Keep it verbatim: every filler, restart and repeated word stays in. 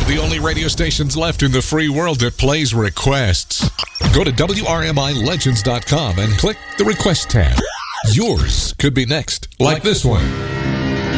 of the only radio stations left in the free world that plays requests. Go to W R M I Legends dot com and click the Request tab. Yours could be next, like this one.